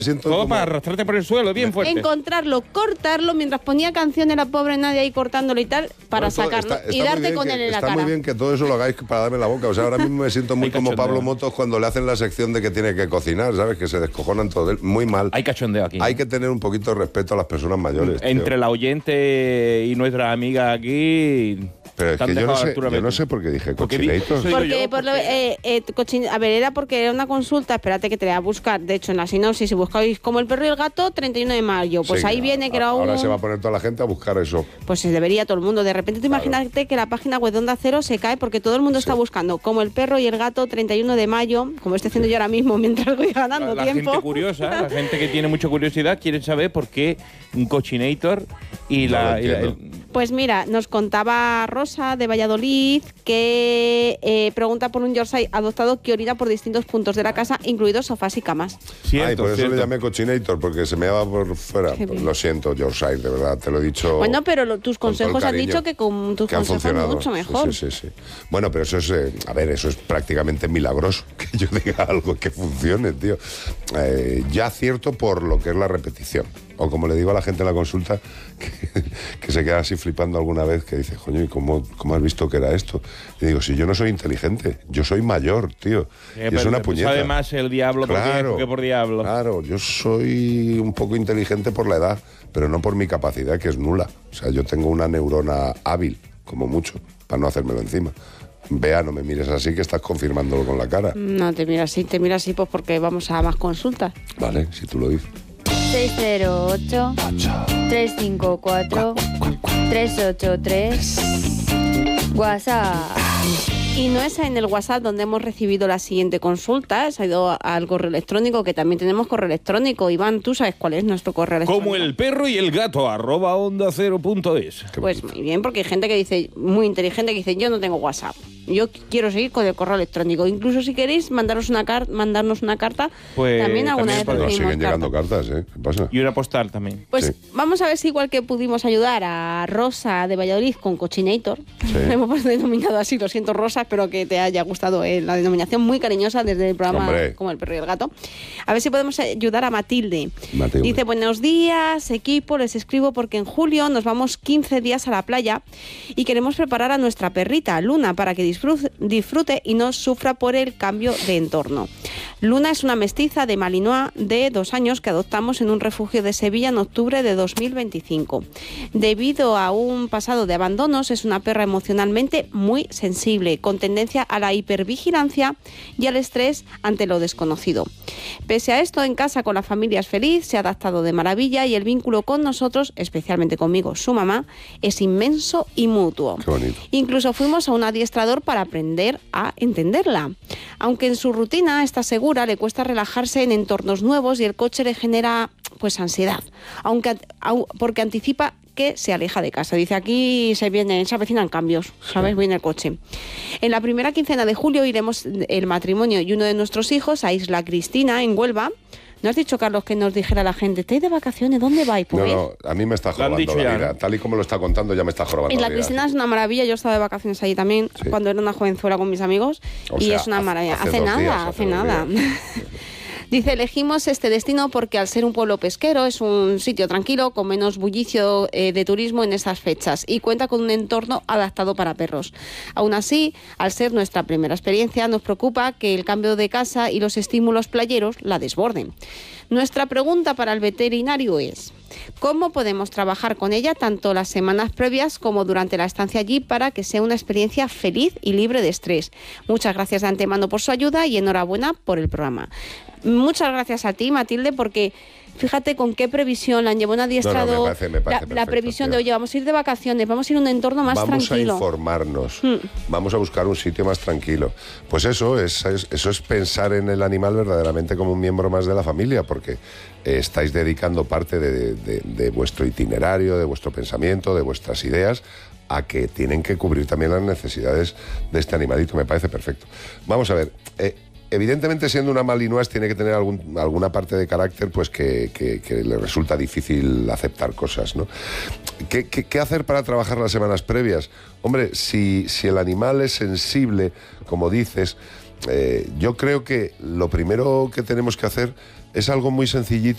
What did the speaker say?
siento Todo como... para arrastrarte por el suelo, bien fuerte. Encontrarlo, cortarlo, mientras ponía canciones la pobre Nadia ahí cortándolo y tal, para Bueno, sacarlo está y muy darte bien con él en la Está cara. muy bien que todo eso lo hagáis para darme la boca. O sea, ahora mismo me siento muy Hay como cachondeo. Pablo Motos cuando le hacen la sección de que tiene que cocinar, ¿sabes? Que se descojonan todo de él. Muy mal. Hay cachondeo aquí. Hay que tener un poquito de respeto a las personas mayores. Entre tío. la oyente y nuestra amiga aquí... Pero es te han que yo dejado a no altura sé, yo no Betty. sé por qué dije Porque cochinator. soy Porque, yo, a ver, era porque era una consulta, espérate que te la voy a buscar, de hecho en la sinopsis, si buscáis como el perro y el gato, 31 de mayo, pues Sí, ahí viene que era ahora un... se va a poner toda la gente a buscar eso. Pues se debería todo el mundo, de repente tú imagínate que la página web de Onda Cero se cae porque todo el mundo está buscando como el perro y el gato, 31 de mayo, como estoy haciendo yo ahora mismo mientras voy ganando La tiempo. gente curiosa, la gente que tiene mucha curiosidad quiere saber por qué un cochinator y No lo la... entiendo. Pues mira, nos contaba Rosa de Valladolid que pregunta por un Yorkshire adoptado que orina por distintos puntos de la casa, incluidos sofás y camas. Ay, por eso le llamé cochinator, porque se me daba por fuera. Qué bien. Lo siento, Yorkshire, de verdad, te lo he dicho. Bueno, pero tus con todo el consejos has cariño, dicho que con tus que han consejos funcionado. mucho mejor. Sí, sí, sí. Bueno, pero eso es, a ver, eso es prácticamente milagroso, que yo diga algo que funcione, tío. Ya acierto por lo que es la repetición. O como le digo a la gente en la consulta, que se queda así flipando alguna vez, que dice, coño, ¿y cómo has visto que era esto? Y digo, si yo no soy inteligente, yo soy mayor, tío. Y es una puñeta. Sabe más el diablo por viejo que por diablo. Claro, yo soy un poco inteligente por la edad, pero no por mi capacidad, que es nula. O sea, yo tengo una neurona hábil, como mucho, para no hacérmelo encima. Vea, no me mires así, que estás confirmándolo con la cara. No, te mira así pues porque vamos a más consultas. Vale, si tú lo dices. 608-354-383 WhatsApp. Y no es en el WhatsApp donde hemos recibido la siguiente consulta, se ha ido al correo electrónico, que también tenemos correo electrónico. Iván, ¿tú sabes cuál es nuestro correo electrónico? Como el perro y el gato, @ondacero.es. Pues muy bien, porque hay gente que dice, muy inteligente, que dice, yo no tengo WhatsApp. Yo quiero seguir con el correo electrónico. Incluso si queréis mandarnos una carta, Pues también alguna vez también Nos recibimos siguen llegando cartas, ¿eh? ¿Qué pasa? Y una postal también. Pues Sí. vamos a ver si igual que pudimos ayudar a Rosa de Valladolid con Cochinator, le hemos denominado así, lo siento Rosa, espero que te haya gustado la denominación muy cariñosa desde el programa Hombre. Como el perro y el gato. A ver si podemos ayudar a Matilde. Matilde. Dice, buenos días equipo, les escribo porque en julio nos vamos 15 días a la playa y queremos preparar a nuestra perrita Luna para que disfrute y no sufra por el cambio de entorno. Luna es una mestiza de Malinois de 2 años que adoptamos en un refugio de Sevilla en octubre de 2025. Debido a un pasado de abandonos, es una perra emocionalmente muy sensible, con tendencia a la hipervigilancia y al estrés ante lo desconocido. Pese a esto, en casa con la familia es feliz, se ha adaptado de maravilla y el vínculo con nosotros, especialmente conmigo, su mamá, es inmenso y mutuo. Qué bonito. Incluso fuimos a un adiestrador para aprender a entenderla. Aunque en su rutina está segura, le cuesta relajarse en entornos nuevos y el coche le genera pues ansiedad, porque anticipa que se aleja de casa. Dice, aquí se avecinan cambios, ¿sabes? Viene el coche. En la primera quincena de julio iremos el matrimonio y uno de nuestros hijos a Isla Cristina, en Huelva. ¿No has dicho, Carlos, que nos dijera la gente, ¿estáis de vacaciones? ¿Dónde vais? Pues No, a mí me está Lo han dicho jorobando la ya, vida. ¿no? Tal y como lo está contando, ya me está jorobando Isla la vida. Cristina es una maravilla. Yo estaba de vacaciones allí también Sí. cuando era una jovenzuela con mis amigos. O y sea, es una maravilla. hace Hace 2 nada, días, hace hace 2 nada. días. Dice, elegimos este destino porque al ser un pueblo pesquero es un sitio tranquilo, con menos bullicio de turismo en esas fechas y cuenta con un entorno adaptado para perros. Aún así, al ser nuestra primera experiencia, nos preocupa que el cambio de casa y los estímulos playeros la desborden. Nuestra pregunta para el veterinario es, ¿cómo podemos trabajar con ella tanto las semanas previas como durante la estancia allí para que sea una experiencia feliz y libre de estrés? Muchas gracias de antemano por su ayuda y enhorabuena por el programa. Muchas gracias a ti, Matilde, porque fíjate con qué previsión la han llevado un adiestrado. me parece la perfecto, previsión tío. de, oye, vamos a ir de vacaciones, vamos a ir a un entorno más Vamos tranquilo. a informarnos, vamos a buscar un sitio más tranquilo. Pues eso es pensar en el animal verdaderamente como un miembro más de la familia, porque estáis dedicando parte de vuestro itinerario, de vuestro pensamiento, de vuestras ideas, a que tienen que cubrir también las necesidades de este animalito. Me parece perfecto. Vamos a ver, evidentemente siendo una Malinois tiene que tener alguna parte de carácter pues que le resulta difícil aceptar cosas, ¿no? ¿Qué hacer para trabajar las semanas previas? Hombre, si el animal es sensible, como dices, yo creo que lo primero que tenemos que hacer es algo muy sencillito